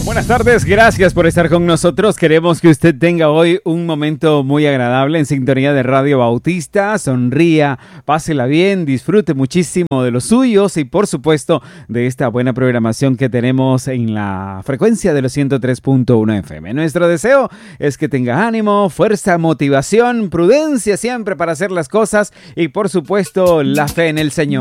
Buenas tardes, gracias por estar con nosotros. Queremos que usted tenga hoy un momento muy agradable en sintonía de Radio Bautista. Sonría, pásela bien, disfrute muchísimo de los suyos y por supuesto de esta buena programación que tenemos en la frecuencia de los 103.1 FM. Nuestro deseo es que tenga ánimo, fuerza, motivación, prudencia siempre para hacer las cosas y por supuesto la fe en el Señor.